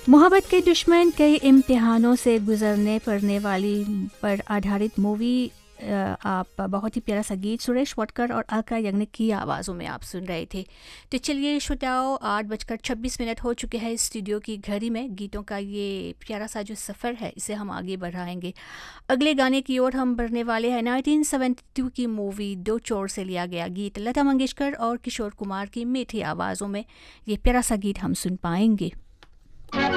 मोहब्बत के दुश्मन कई इम्तिहानों से गुजरने पड़ने वाली पर आधारित मूवी आप बहुत ही प्यारा सा गीत सुरेश वाडकर और अलका याग्निक की आवाज़ों में आप सुन रहे थे। तो चलिए श्रोताओं, 8:26 हो चुके हैं स्टूडियो की घड़ी में। गीतों का ये प्यारा सा जो सफ़र है इसे हम आगे बढ़ाएंगे। अगले गाने की ओर हम बढ़ने वाले हैं। 1972 की मूवी दो चोर से लिया गया गीत, लता मंगेशकर और किशोर कुमार की मीठी आवाज़ों में ये प्यारा सा गीत हम सुन पाएंगे।